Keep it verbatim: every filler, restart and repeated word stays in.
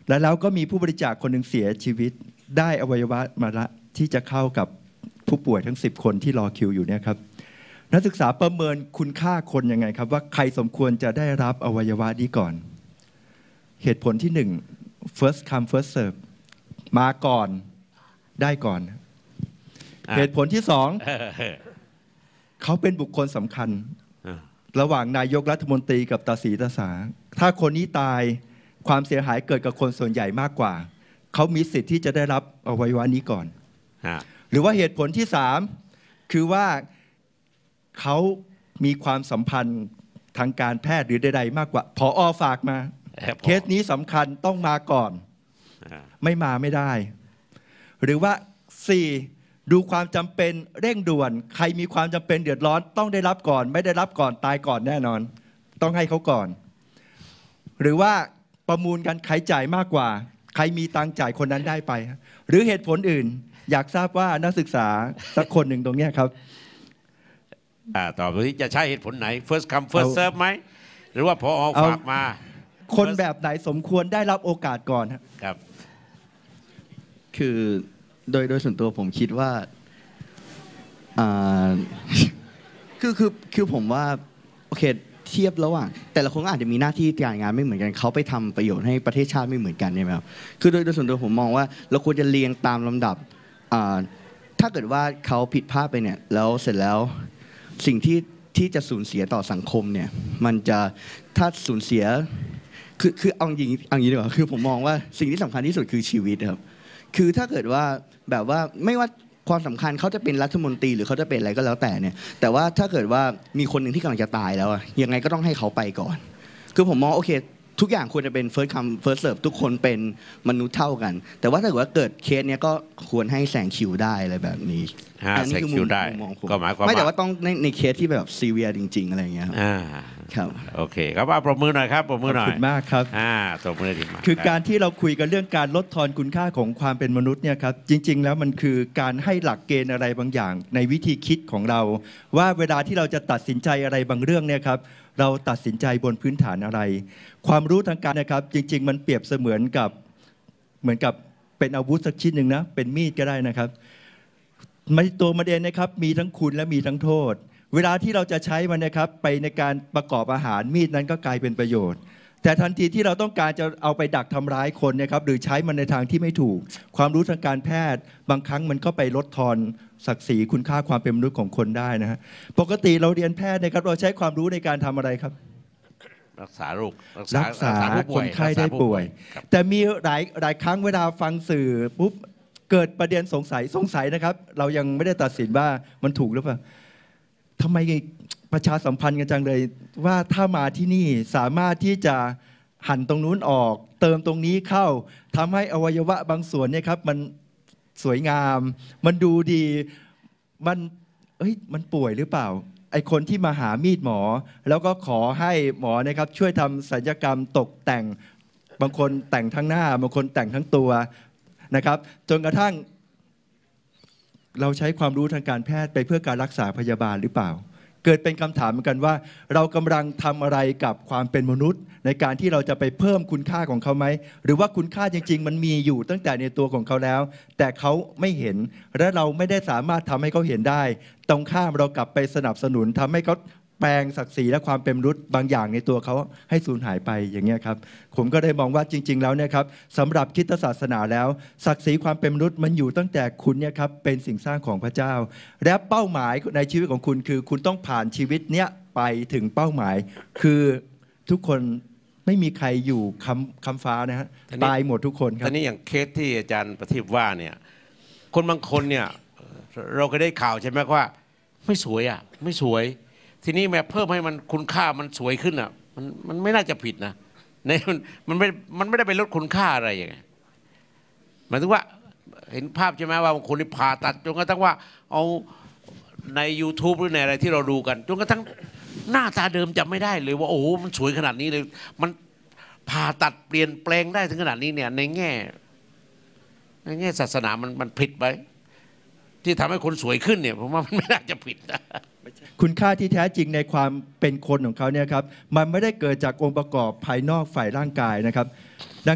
และแล้วก็มีผู้บริจาคคนหนึ่งเสียชีวิตได้อวัยวะมาละที่จะเข้ากับผู้ป่วยทั้งสิบคนที่รอคิวอยู่เนี่ยครับนักศึกษาประเมินคุณค่าคนยังไงครับว่าใครสมควรจะได้รับอวัยวะนี้ก่อนเหตุผลที่หนึ่ง first come first serve มาก่อนได้ก่อนเหตุผลที่สองเขาเป็นบุคคลสำคัญระหว่างนายกรัฐมนตรีกับตาสีตาสาถ้าคนนี้ตายความเสียหายเกิดกับคนส่วนใหญ่มากกว่าเขามีสิทธิ์ที่จะได้รับอวัยวะนี้ก่อนหรือว่าเหตุผลที่สามคือว่าเขามีความสัมพันธ์ทางการแพทย์หรือใดๆมากกว่าผอ.ฝากมาเคสนี้สำคัญต้องมาก่อนไม่มาไม่ได้หรือว่าสี่ดูความจำเป็นเร่งด่วนใครมีความจำเป็นเดือดร้อนต้องได้รับก่อนไม่ได้รับก่อนตายก่อนแน่นอนต้องให้เขาก่อนหรือว่าประมูลกันใครจ่ายมากกว่าใครมีตังจ่ายคนนั้นได้ไปหรือเหตุผลอื่นอยากทราบว่านักศึกษาสักคนหนึ่งตรงนี้ครับอ่าต่อไปนี้จะใช้เหตุผลไหน first come first serve ไหมหรือว่าพอฝากมาคนแบบไหนสมควรได้รับโอกาสก่อนครับคือโดยโดยส่วนตัวผมคิดว่าอ่าคือคือคือผมว่าโอเคเทียบระหว่างแต่ละคนก็อาจจะมีหน้าที่การงานไม่เหมือนกันเขาไปทำประโยชน์ให้ประเทศชาติไม่เหมือนกันใช่ไหมครับคือโดยโดยส่วนตัวผมมองว่าเราควรจะเรียงตามลำดับถ้าเกิดว่าเขาผิดพลาดไปเนี่ยแล้วเสร็จแล้วสิ่งที่ที่จะสูญเสียต่อสังคมเนี่ยมันจะถ้าสูญเสียคือคือเอาอย่างนี้เอาอย่างนี้ดีกว่าคือผมมองว่าสิ่งที่สำคัญที่สุดคือชีวิตครับคือถ้าเกิดว่าแบบว่าไม่ว่าความสำคัญเขาจะเป็นรัฐมนตรีหรือเขาจะเป็นอะไรก็แล้วแต่เนี่ยแต่ว่าถ้าเกิดว่ามีคนหนึ่งที่กำลังจะตายแล้วยังไงก็ต้องให้เขาไปก่อนคือผมมองโอเคทุกอย่างควรจะเป็น first come first serve ทุกคนเป็นมนุษย์เท่ากันแต่ว่าถ้าเกิดว่าเกิดเคสเนี้ยก็ควรให้แซงคิวได้อะไรแบบนี้อันนี้คือมุมมองผมก็หมายความว่าไม่แต่ว่าต้องในในเคสที่แบบซีเวียจริงๆอะไรอย่างเงี้ยครับโอเคครับว่าปรบมือหน่อยครับปรบมือหน่อยขอบคุณมากครับอ่าปรบมือดีมากคือการที่เราคุยกันเรื่องการลดทอนคุณค่าของความเป็นมนุษย์เนี่ยครับจริงๆแล้วมันคือการให้หลักเกณฑ์อะไรบางอย่างในวิธีคิดของเราว่าเวลาที่เราจะตัดสินใจอะไรบางเรื่องเนี่ยครับเราตัดสินใจบนพื้นฐานอะไรความรู้ทางการนะครับจริงๆมันเปรียบเสมือนกับเหมือนกับเป็นอาวุธสักชิ้นหนึ่งนะเป็นมีดก็ได้นะครับมันตัวมันเองนะครับมีทั้งคุณและมีทั้งโทษเวลาที่เราจะใช้มันนะครับไปในการประกอบอาหารมีดนั้นก็กลายเป็นประโยชน์แต่ทันทีที่เราต้องการจะเอาไปดักทำร้ายคนนะครับหรือใช้มันในทางที่ไม่ถูกความรู้ทางการแพทย์บางครั้งมันก็ไปลดทอนศักดิ์ศรีคุณค่าความเป็นมนุษย์ของคนได้นะฮะปกติเราเรียนแพทย์นะครับเราใช้ความรู้ในการทำอะไรครับรักษาโรครักษาคนไข้ได้ป่วยแต่มีหลายหลายครั้งเวลาฟังสื่อปุ๊บเกิดประเด็นสงสัยสงสัยนะครับเรายังไม่ได้ตัดสินว่ามันถูกหรือเปล่าทำไมประชาสัมพันธ์กันจังเลยว่าถ้ามาที่นี่สามารถที่จะหั่นตรงนู้นออกเติมตรงนี้เข้าทำให้อวัยวะบางส่วนเนี่ยครับมันสวยงามมันดูดีมันเอ้ยมันป่วยหรือเปล่าไอคนที่มาหามีดหมอแล้วก็ขอให้หมอนะครับช่วยทำศัลยกรรมตกแต่งบางคนแต่งทั้งหน้าบางคนแต่งทั้งตัวนะครับจนกระทั่งเราใช้ความรู้ทางการแพทย์ไปเพื่อการรักษาพยาบาลหรือเปล่าเกิดเป็นคำถามเหมือนกันว่าเรากำลังทำอะไรกับความเป็นมนุษย์ในการที่เราจะไปเพิ่มคุณค่าของเขาไหมหรือว่าคุณค่าจริงๆมันมีอยู่ตั้งแต่ในตัวของเขาแล้วแต่เขาไม่เห็นและเราไม่ได้สามารถทำให้เขาเห็นได้ตรงข้ามเรากลับไปสนับสนุนทำให้เขาแปลงศักดิ์ศรีและความเป็นมนุษย์บางอย่างในตัวเขาให้สูญหายไปอย่างเงี้ยครับผมก็ได้มองว่าจริงๆแล้วเนี่ยครับสำหรับคริสตศาสนาแล้วศักดิ์ศรีความเป็นมนุษย์มันอยู่ตั้งแต่คุณเนี่ยครับเป็นสิ่งสร้างของพระเจ้าและเป้าหมายในชีวิตของคุณคือคุณต้องผ่านชีวิตเนี้ยไปถึงเป้าหมายคือทุกคนไม่มีใครอยู่คำคำฟ้านะฮะตายหมดทุกคนครับตอนนี้อย่างเคสที่อาจารย์ประทีปว่าเนี่ยคนบางคนเนี่ยเราก็ได้ข่าวใช่ไหมว่าไม่สวยอ่ะไม่สวยทีนี้แม้เพิ่มให้มันคุณค่ามันสวยขึ้นอ่ะมันมันไม่น่าจะผิดนะในมันมันไม่มันไม่ได้ไปลดคุณค่าอะไรอย่างเงี้ยหมายถึงว่าเห็นภาพใช่ไหมว่าบางคนที่ผ่าตัดจนกระทั่งว่าเอาใน YouTube หรือในอะไรที่เราดูกันจนกระทั่งหน้าตาเดิมจำไม่ได้เลยว่าโอ้โหมันสวยขนาดนี้เลยมันผ่าตัดเปลี่ยนแปลงได้ถึงขนาดนี้เนี่ยในแง่ในแง่ศาสนามันมันผิดไปที่ทำให้คนสวยขึ้นเนี่ยผมว่ามันไม่น่าจะผิดนะคุณค่าที่แท้จริงในความเป็นคนของเขาเนี่ยครับมันไม่ได้เกิดจากองค์ประกอบภายนอกฝ่ายร่างกายนะครับ